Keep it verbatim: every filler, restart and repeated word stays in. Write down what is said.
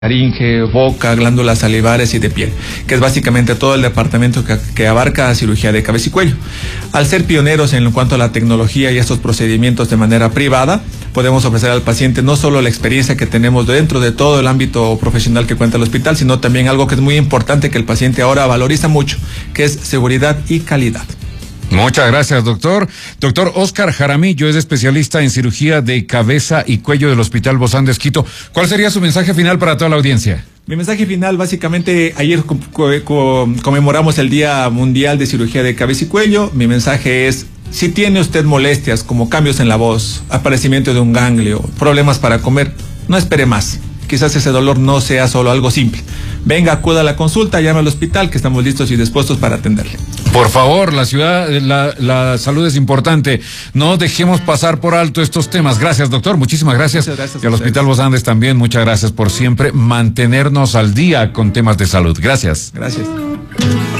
laringe, boca, glándulas salivares y de piel, que es básicamente todo el departamento que, que abarca cirugía de cabeza y cuello. Al ser pioneros en cuanto a la tecnología y estos procedimientos de manera privada, podemos ofrecer al paciente no solo la experiencia que tenemos dentro de todo el ámbito profesional que cuenta el hospital, sino también algo que es muy importante que el paciente ahora valoriza mucho, que es seguridad y calidad. Muchas gracias, doctor. Doctor Óscar Jaramillo es especialista en cirugía de cabeza y cuello del Hospital Bozán de Esquito. ¿Cuál sería su mensaje final para toda la audiencia? Mi mensaje final, básicamente, ayer co co conmemoramos el Día Mundial de Cirugía de Cabeza y Cuello. Mi mensaje es: si tiene usted molestias como cambios en la voz, aparecimiento de un ganglio, problemas para comer, no espere más. Quizás ese dolor no sea solo algo simple. Venga, acuda a la consulta, llame al hospital, que estamos listos y dispuestos para atenderle. Por favor, la ciudad, la, la salud es importante. No dejemos pasar por alto estos temas. Gracias, doctor. Muchísimas gracias. Muchas gracias. Y al Hospital Bozán también, muchas gracias por siempre mantenernos al día con temas de salud. Gracias. Gracias.